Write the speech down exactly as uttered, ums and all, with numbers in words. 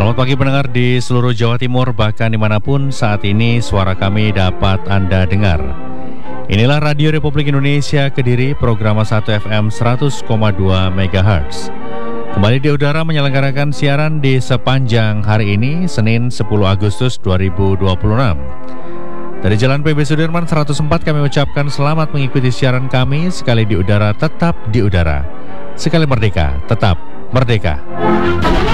Selamat pagi pendengar di seluruh Jawa Timur, bahkan dimanapun saat ini suara kami dapat Anda dengar. Inilah Radio Republik Indonesia Kediri, program satu F M seratus koma dua megahertz. Kembali di udara menyelenggarakan siaran di sepanjang hari ini, Senin sepuluh Agustus dua ribu dua puluh enam. Dari Jalan P B Sudirman seratus empat kami ucapkan selamat mengikuti siaran kami. Sekali di udara, tetap di udara. Sekali merdeka, tetap merdeka.